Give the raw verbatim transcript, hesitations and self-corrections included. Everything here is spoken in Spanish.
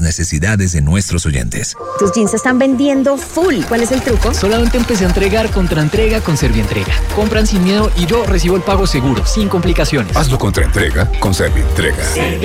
necesidades de nuestros oyentes. Tus jeans se están vendiendo full. ¿Cuál es el truco? Solamente empecé a entregar contraentrega con Servientrega. Compran sin miedo y yo recibo el pago seguro, sin complicaciones. Hazlo contra entrega con Servientrega.